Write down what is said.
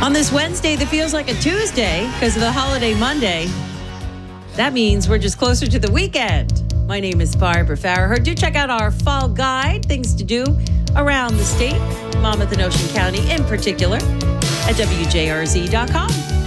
On this Wednesday that feels like a Tuesday because of the holiday Monday, that means we're just closer to the weekend. My name is Barbara Farraher. Do check out our fall guide, things to do around the state, Monmouth and Ocean County in particular, at WJRZ.com.